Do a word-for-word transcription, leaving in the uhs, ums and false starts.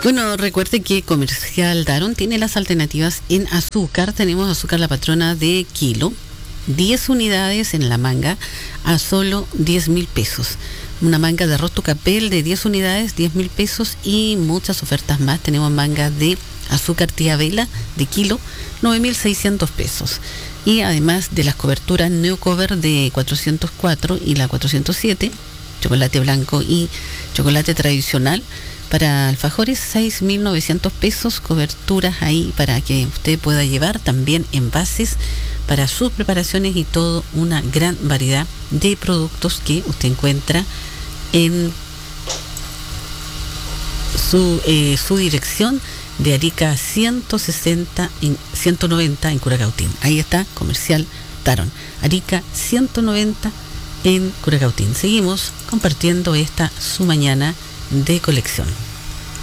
Bueno, recuerde que Comercial Daron tiene las alternativas en azúcar. Tenemos azúcar La Patrona de kilo, diez unidades en la manga a solo diez mil pesos. Una manga de arroz tucapel de diez unidades, diez mil pesos, y muchas ofertas más. Tenemos manga de azúcar Tía Vela de kilo, nueve mil seiscientos pesos. Y además de las coberturas Neocover de cuatrocientos cuatro y la cuatrocientos siete, chocolate blanco y chocolate tradicional para alfajores, seis mil novecientos pesos. Coberturas ahí para que usted pueda llevar también envases para sus preparaciones y toda una gran variedad de productos que usted encuentra en su, eh, su dirección de Arica ciento sesenta en ciento noventa en Curacautín. Ahí está Comercial Daron, Arica ciento noventa en Curacautín. Seguimos compartiendo esta su mañana de colección.